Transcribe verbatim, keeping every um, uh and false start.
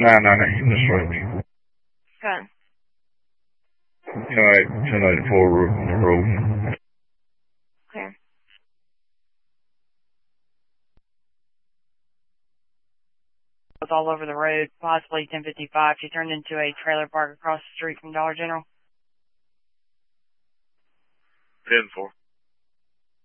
nine nine eight, Miss Rosie. Okay. ten oh eight, ten eighty-four Road. Okay. Was all over the road, possibly ten fifty-five. She turned into a trailer park across the street from Dollar General. ten four.